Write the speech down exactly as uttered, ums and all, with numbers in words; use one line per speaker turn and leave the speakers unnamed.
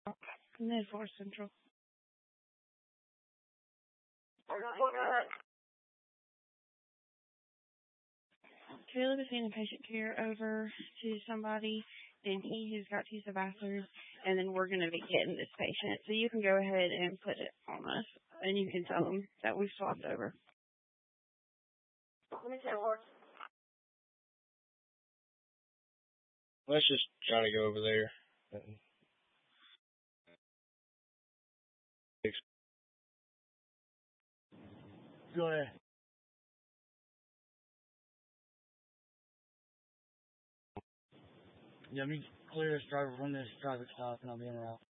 And then Forest Central. Caleb is handing patient care over to somebody, and he has got to use the bathroom, and then we're going to be getting this patient. So you can go ahead and put it on us, and you can tell them that we've swapped over. Let me say more.
Let's just try to go over there. Go ahead. Yeah, let me clear this driver from this traffic stop, and I'll be in route.